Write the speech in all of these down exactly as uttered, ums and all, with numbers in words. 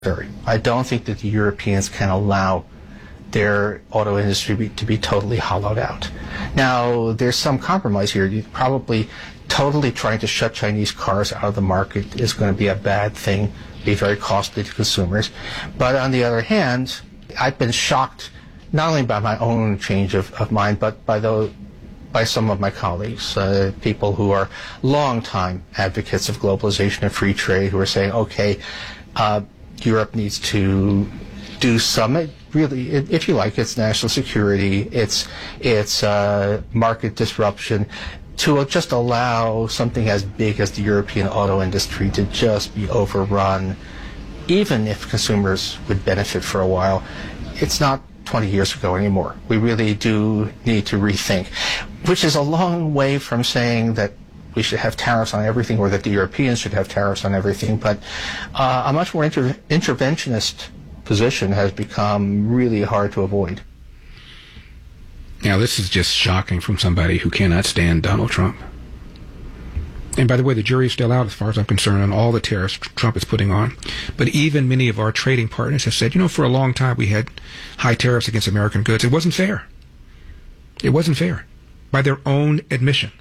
I don't think that the Europeans can allow their auto industry to be totally hollowed out. Now, there's some compromise here. You probably totally trying to shut Chinese cars out of the market is going to be a bad thing, be very costly to consumers. But on the other hand, I've been shocked not only by my own change of, of mind, but by the by some of my colleagues, uh, people who are long-time advocates of globalization and free trade, who are saying, okay, uh, Europe needs to do some, really, if you like, it's national security, it's, it's uh, market disruption, to just allow something as big as the European auto industry to just be overrun, even if consumers would benefit for a while. It's not twenty years ago anymore. We really do need to rethink, which is a long way from saying that we should have tariffs on everything or that the Europeans should have tariffs on everything, but uh, a much more inter interventionist position has become really hard to avoid. Now, this is just shocking from somebody who cannot stand Donald Trump. And by the way, the jury is still out, as far as I'm concerned, on all the tariffs Trump is putting on. But even many of our trading partners have said, you know, for a long time we had high tariffs against American goods. It wasn't fair. It wasn't fair, by their own admission.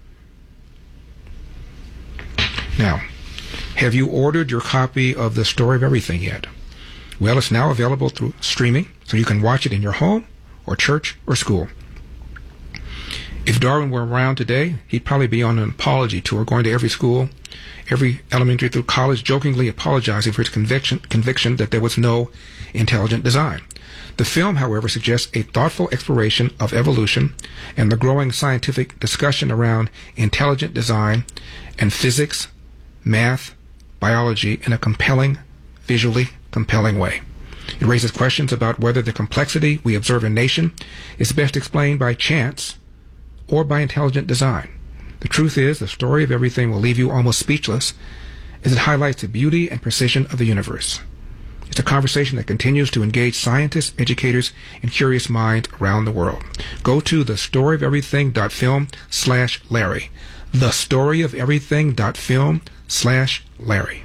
Now, have you ordered your copy of The Story of Everything yet? Well, it's now available through streaming, so you can watch it in your home or church or school. If Darwin were around today, he'd probably be on an apology tour, going to every school, every elementary through college, jokingly apologizing for his conviction, conviction that there was no intelligent design. The film, however, suggests a thoughtful exploration of evolution and the growing scientific discussion around intelligent design and physics, math, biology in a compelling, visually compelling way. It raises questions about whether the complexity we observe in nation is best explained by chance or by intelligent design. The truth is, The Story of Everything will leave you almost speechless as it highlights the beauty and precision of the universe. It's a conversation that continues to engage scientists, educators, and curious minds around the world. Go to thestoryofeverything.film slash Larry. Thestoryofeverything.film slash Larry.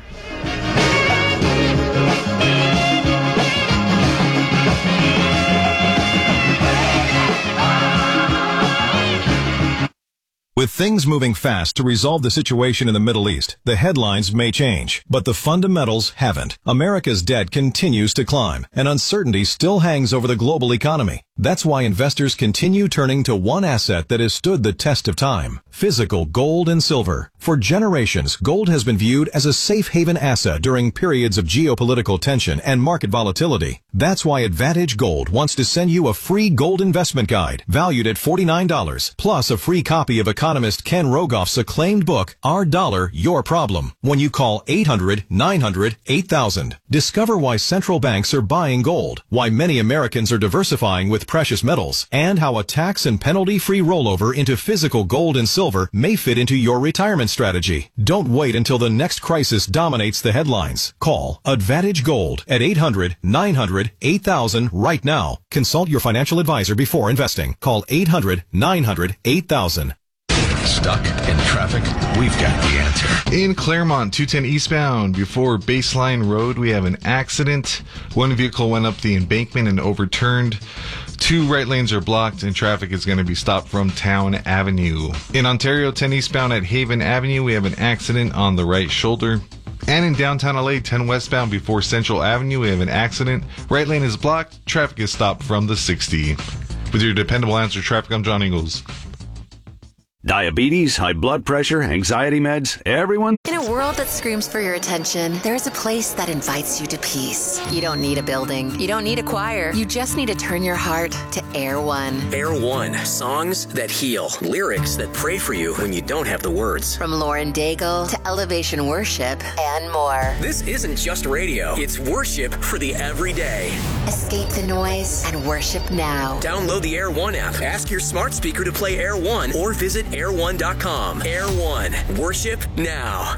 With things moving fast to resolve the situation in the Middle East, the headlines may change, but the fundamentals haven't. America's debt continues to climb, and uncertainty still hangs over the global economy. That's why investors continue turning to one asset that has stood the test of time: physical gold and silver. For generations, gold has been viewed as a safe haven asset during periods of geopolitical tension and market volatility. That's why Advantage Gold wants to send you a free gold investment guide valued at forty-nine dollars, plus a free copy of economist Ken Rogoff's acclaimed book, Our Dollar, Your Problem, when you call eight hundred, nine hundred, eight thousand. Discover why central banks are buying gold, why many Americans are diversifying with precious metals, and how a tax and penalty-free rollover into physical gold and silver may fit into your retirement strategy. Don't wait until the next crisis dominates the headlines. Call Advantage Gold at eight hundred, nine hundred, eight thousand right now. Consult your financial advisor before investing. Call eight hundred, nine hundred, eight thousand. Stuck in traffic? We've got the answer. In Claremont, two ten eastbound, before Baseline Road, we have an accident. One vehicle went up the embankment and overturned. Two right lanes are blocked, and traffic is going to be stopped from Town Avenue. In Ontario, ten eastbound at Haven Avenue, we have an accident on the right shoulder. And in downtown L A, ten westbound before Central Avenue, we have an accident. Right lane is blocked. Traffic is stopped from the sixty. With your dependable answer traffic, I'm John Ingalls. Diabetes, high blood pressure, anxiety meds, everyone. In a world that screams for your attention, there's a place that invites you to peace. You don't need a building. You don't need a choir. You just need to turn your heart to Air One. Air One. Songs that heal. Lyrics that pray for you when you don't have the words. From Lauren Daigle to Elevation Worship and more. This isn't just radio. It's worship for the everyday. Escape the noise and worship now. Download the Air One app. Ask your smart speaker to play Air One or visit air one dot com. Air One. Worship now.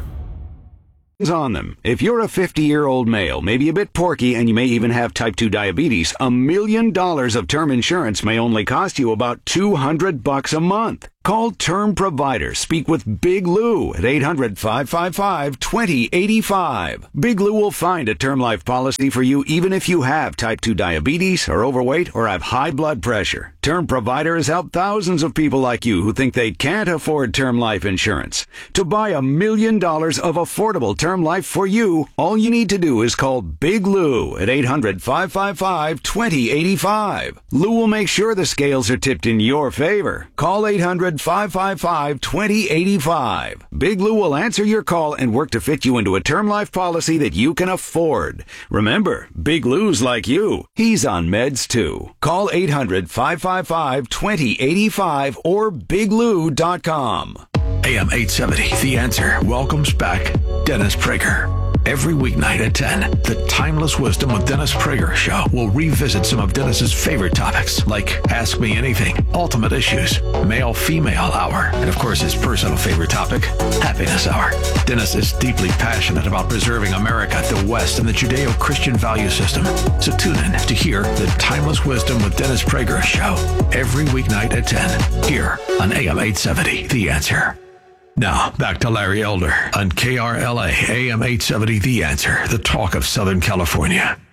On them. If you're a fifty-year-old male, maybe a bit porky, and you may even have type two diabetes, a million dollars of term insurance may only cost you about two hundred bucks a month. Call Term Provider. Speak with Big Lou at eight hundred, five five five, two zero eight five. Big Lou will find a term life policy for you even if you have type two diabetes, are overweight, or have high blood pressure. Term Provider has helped thousands of people like you who think they can't afford term life insurance. To buy a million dollars of affordable term life for you, all you need to do is call Big Lou at eight hundred, five five five, two zero eight five. Lou will make sure the scales are tipped in your favor. Call eight hundred, five five five, two zero eight five. Big Lou will answer your call and work to fit you into a term life policy that you can afford. Remember, Big Lou's like you. He's on meds too. Call eight hundred, five five five, two zero eight five or big lou dot com. A M eight seventy, The Answer, welcomes back Dennis Prager. Every weeknight at ten, the Timeless Wisdom with Dennis Prager show will revisit some of Dennis's favorite topics, like Ask Me Anything, Ultimate Issues, Male-Female Hour, and of course his personal favorite topic, Happiness Hour. Dennis is deeply passionate about preserving America, the West, and the Judeo-Christian value system. So tune in to hear the Timeless Wisdom with Dennis Prager show every weeknight at ten, here on A M eight seventy, The Answer. Now, back to Larry Elder on K R L A, A M eight seventy, The Answer, the talk of Southern California.